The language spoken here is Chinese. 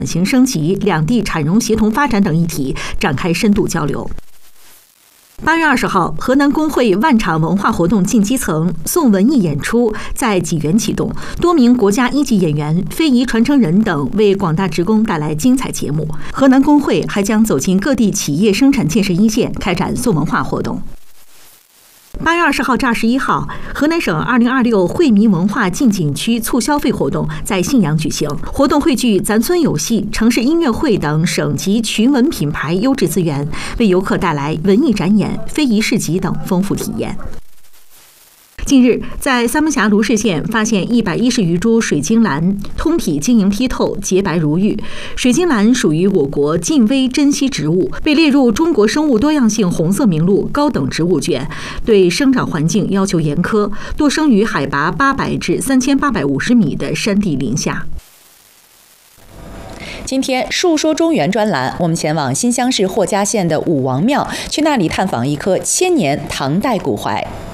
型升级、两地产融协同发展等议题展开深度交流。8月20号，河南工会万场文化活动进基层，送文艺演出在济源启动，多名国家一级演员、非遗传承人等为广大职工带来精彩节目。河南工会还将走进各地企业生产建设一线，开展送文化活动。8月20号至21号，河南省2026惠民文化进景区促消费活动在信阳举行。活动汇聚咱村有戏、城市音乐会等省级群文品牌优质资源，为游客带来文艺展演、非遗市集等丰富体验。近日，在三门峡卢氏县发现110余株水晶兰，通体晶莹剔透、洁白如玉。水晶兰属于我国近危珍稀植物，被列入中国生物多样性红色名录高等植物卷，对生长环境要求严苛，多生于海拔800至3850米的山地林下。 今天述说中原专栏，我们前往新乡市霍家县的武王庙，去那里探访一棵1000年唐代古槐。